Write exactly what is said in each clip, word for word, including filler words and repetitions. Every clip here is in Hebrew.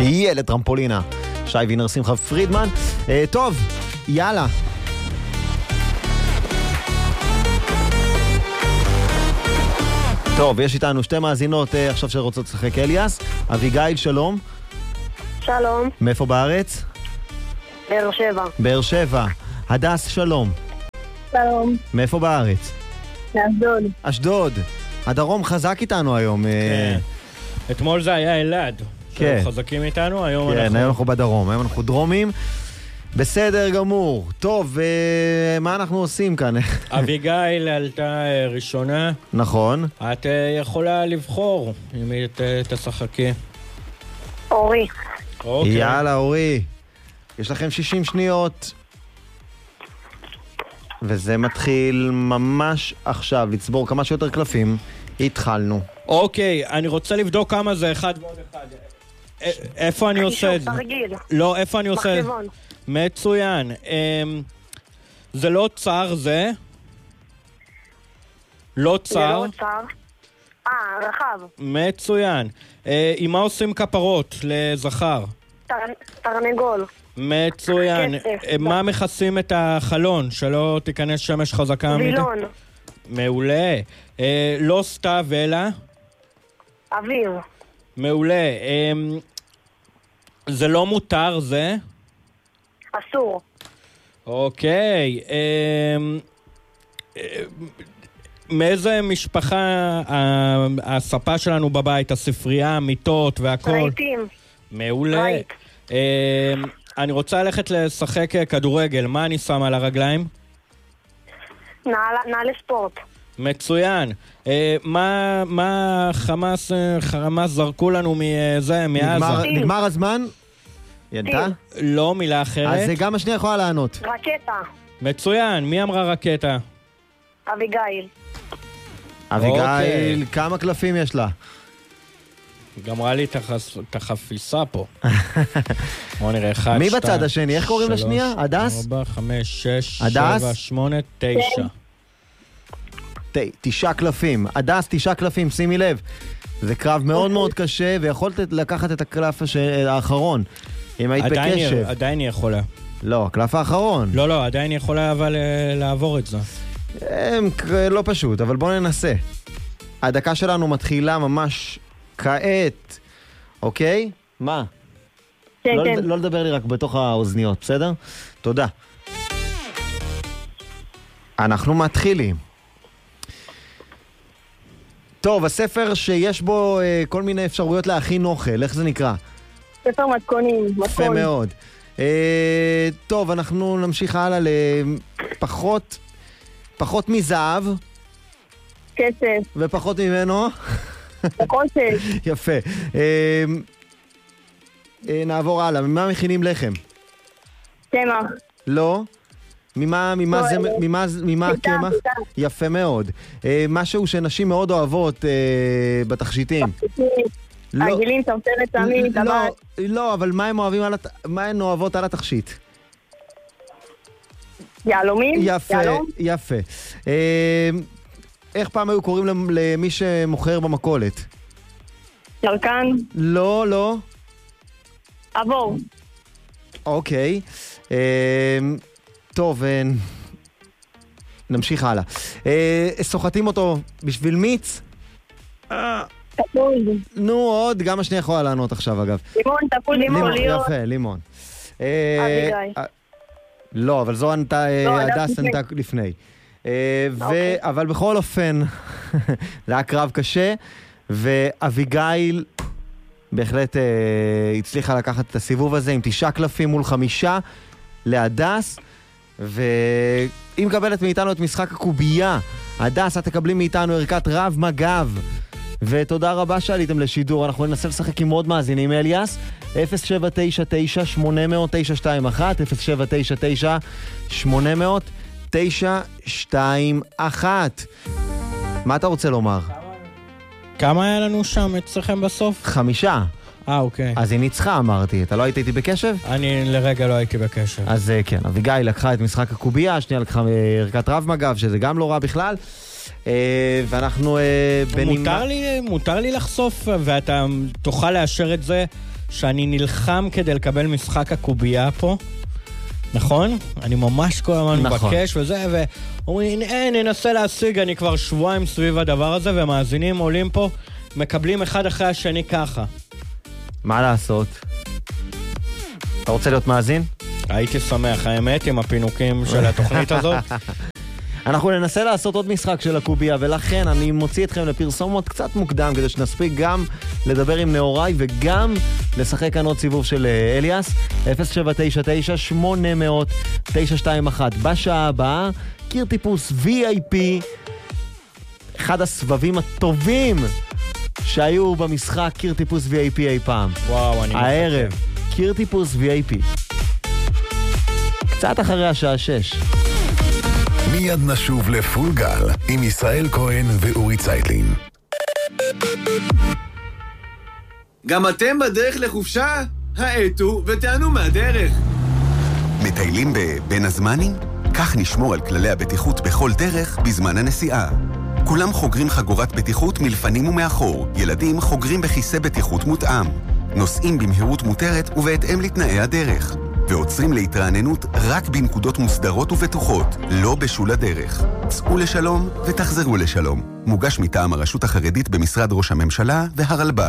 ילד טרמפולינה. שי וינר, שמחה פרידמן. אה, טוב, יאללה. טוב, יש איתנו שתי מאזינות אה, עכשיו שרוצות לשחק. אליאס, אביגיל, שלום. שלום. מאיפה בארץ? באר שבע. באר שבע. הדס, שלום. שלום. מאיפה בארץ? מאשדוד. אשדוד. הדרום חזק איתנו היום. כן. אתמול זה היה אלעד. כן. חזקים איתנו, היום כן, אנחנו... היום אנחנו בדרום, היום אנחנו דרומים. בסדר גמור. טוב, מה אנחנו עושים כאן? אביגיל עלתה ראשונה. נכון. את יכולה לבחור אם היא תשחקי. אורי. אוקיי. יאללה, אורי. יש לכם שישים שניות. וזה מתחיל ממש עכשיו, לצבור כמה שיותר קלפים. התחלנו. אוקיי, אני רוצה לבדוק כמה זה אחד ועוד אחד. איפה אני עושה את זה? לא, איפה אני עושה את זה? מצוין. זה לא צר, זה? לא צר? זה לא צר. אה, רחב. מצוין. עם מה עושים כפרות לזכר? תרנגול. מצוין. מה מכסים את החלון? שלא תיכנס שמש חזקה? וילון. מעולה. לא סתיו אלא? אוויר. מעולה. זה לא מותר, זה? אסור. אוקיי. מאיזה משפחה הספה שלנו בבית, הספרייה, המיטות והכל? רהיטים. מעולה. רהיט. אני רוצה ללכת לשחק כדורגל. מה אני שם על הרגליים? נעלי ספורט. מצוין. מה מה חמאס חמאס זרקו לנו מזה, מעזה? נגמר הזמן? ינתה? לא, מילה אחרת. אז גם השנייה יכולה לענות. רקטה. מצוין. מי אמרה רקטה? אביגיל. אביגיל, כמה קלפים יש לה? גמרה לי את החפיסה פה. בוא נראה, אחד, מי בצד השני? איך קוראים לשנייה? הדס? ארבע, חמש, שש, שבע, שמונה, תשע. תשעה קלפים. הדס, תשעה קלפים, שימי לב. זה קרב מאוד מאוד קשה, ויכולת לקחת את הקלף האחרון. אם היית בקשב. עדיין היא יכולה. לא, הקלף האחרון. לא, לא, עדיין היא יכולה אבל לעבור את זה. לא פשוט, אבל בואו ננסה. הדקה שלנו מתחילה ממש כעת. אוקיי? מה? כן, לא, כן. לא לדבר לי רק בתוך האוזניות, בסדר? תודה. אנחנו מתחילים. טוב, הספר שיש בו אה, כל מיני אפשרויות להכין אוכל, איך זה נקרא? ספר מתכונים, מתכון. יפה מאוד. אה, טוב, אנחנו נמשיך הלאה לפחות, פחות מזהב. כסף. ופחות ממנו. וחושך. יפה. אה, אה, נעבור הלאה. ממה מכינים לחם? קמח. לא. ממה, ממה לא, זה, אה, ממה, ממה חיטה, הקמח? חיטה. יפה מאוד. אה, משהו שנשים מאוד אוהבות אה, בתכשיטים. לא, עגילים, צרצרת, סמי, טבעת. לא, לא, אבל מה הם אוהבים על הת... מה הן אוהבות על התכשיט? יעלומים? יפה, יעלום? יפה. אה, איך פעם היו קוראים למי שמוכר במכולת? ירקן? לא, לא. עבור. אוקיי. אה, טוב, אה, נמשיך הלאה. אה, סוחטים אותו בשביל מיץ? אה, תפול. נו, עוד, גם השנייה יכולה לענות עכשיו, אגב. לימון, תפול, לימון, לימון. יפה, לימון. אביגיל. לא, אבל זו ענתה, הדס ענתה לפני. אבל בכל אופן, זה היה קרב קשה, ואביגיל בהחלט הצליחה לקחת את הסיבוב הזה עם תשעה קלפים מול חמישה להדס, והיא מקבלת מאיתנו את משחק הקובייה. הדס, את תקבלים מאיתנו ערכת רב מגב. ותודה רבה שעליתם לשידור. אנחנו ננסה לשחק עם עוד מאזינים. אליאס, אפס שבע תשע תשע שמונה אפס אפס תשע שתיים אחת, אפס שבע תשע תשע שמונה אפס אפס תשע שתיים אחת. מה אתה רוצה לומר? כמה היה לנו שם אצלכם בסוף? חמישה. אה, אוקיי. אז היא ניצחה, אמרתי. אתה לא היית איתי בקשב? אני לרגע לא הייתי בקשב. אז כן, אביגיל לקחה את משחק הקובייה, השנייה לקחה ערכת רב מגב, שזה גם לא רע בכלל. ואנחנו... מותר לי, מותר לי לחשוף, ואתה תוכל לאשר את זה, שאני נלחם כדי לקבל משחק הקובייה פה. נכון? אני ממש כל הזמן נכון. מבקש וזה, ואומרים, אין, ננסה להשיג, אני כבר שבועיים סביב הדבר הזה, ומאזינים עולים פה, מקבלים אחד אחרי השני ככה. מה לעשות? אתה רוצה להיות מאזין? הייתי שמח, האמת, עם הפינוקים של התוכנית הזאת. אנחנו ננסה לעשות עוד משחק של הקוביה, ולכן אני מוציא אתכם לפרסומות קצת מוקדם, כדי שנספיק גם לדבר עם נאורי, וגם לשחק כאן עוד סיבוב של אליאס. אפס שבע תשע תשע שמונה אפס אפס תשע שתיים אחת. בשעה הבאה, קיר טיפוס וי איי פי, אחד הסבבים הטובים שהיו במשחק קיר טיפוס וי איי פי אי פעם. וואו, אני הערב, קיר טיפוס וי איי פי. קצת אחרי השעה שש. מיד נשוב לפול גל עם ישראל כהן ואורי צייטלין. גם אתם בדרך לחופשה? העטו ותענו מהדרך. מטיילים בבין הזמנים? כך נשמור על כללי הבטיחות בכל דרך בזמן הנסיעה. כולם חוגרים חגורת בטיחות מלפנים ומאחור. ילדים חוגרים בכיסא בטיחות מותאם. נוסעים במהירות מותרת ובהתאם לתנאי הדרך. ועוצרים להתרעננות רק בנקודות מוסדרות ובטוחות, לא בשול הדרך. צאו לשלום ותחזרו לשלום. מוגש מטעם הרשות החרדית במשרד ראש הממשלה והרלב"ד.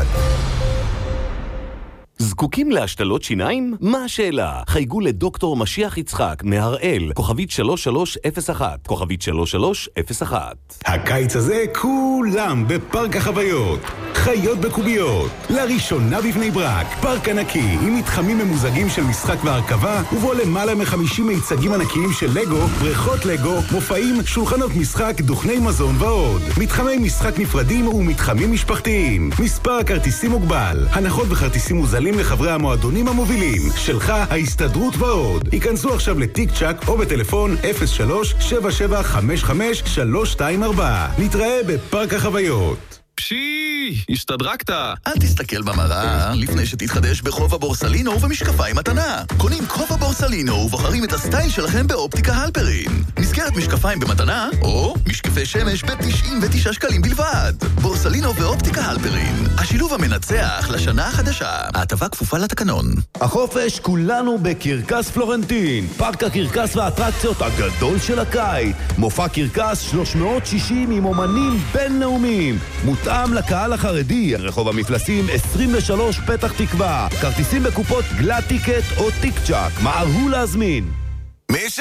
זקוקים להשתלות שיניים? מה השאלה? חייגו לדוקטור משיח יצחק מהראל, כוכבית שלוש שלוש אפס אחת, כוכבית שלוש שלוש אפס אחת. הקיץ הזה כולם בפארק החוויות. חיות בקוביות. לראשונה בבני ברק, פארק ענקי עם מתחמים ממוזגים של משחק והרכבה, ובו למעלה מ-חמישים מיצגים ענקיים של לגו, בריכות לגו, מופעים, שולחנות משחק, דוכני מזון ועוד. מתחמי משחק נפרדים ומתחמים משפחתיים. מספר הכרטיסים מוגבל. הנחות וכרטיסים מוזלים לחברי המועדונים המובילים. שלך, ההסתדרות ועוד. היכנסו עכשיו לטיק צ'ק או בטלפון אפס שלוש שבע שבע חמש חמש שלוש שתיים ארבע. נתראה בפארק החוויות. פשי, השתדרקת. אל תסתכל במראה לפני שתתחדש בחובה בורסלינו ובמשקפיים מתנה. קונים חובה בורסלינו ובוחרים את הסטייל שלכם באופטיקה הלפרין. מסגרת משקפיים במתנה או משקפי שמש ב-תשעים ותשעה שקלים בלבד. בורסלינו ואופטיקה הלפרין, השילוב המנצח לשנה החדשה. ההטבה כפופה לתקנון. החופש כולנו בקרקס פלורנטין, פארק הקרקס והאטרקציות הגדול של הקיץ. מופע קרקס שלוש מאות שישים עם אומנים בינלאומיים. מותאם לקהל החרדי, רחוב המפלסים עשרים ושלוש פתח תקווה. כרטיסים בקופות גלאט טיקט או טיק צ'ק. מהרו להזמין.